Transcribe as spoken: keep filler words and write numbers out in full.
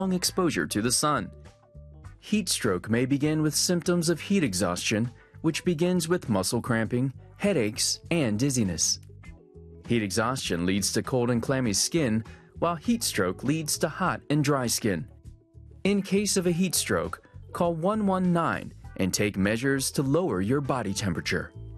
long exposure to the sun. Heat stroke may begin with symptoms of heat exhaustion, which begins with muscle cramping, headaches, and dizziness. Heat exhaustion leads to cold and clammy skin, while heat stroke leads to hot and dry skin. In case of a heat stroke, call one one nine and take measures to lower your body temperature.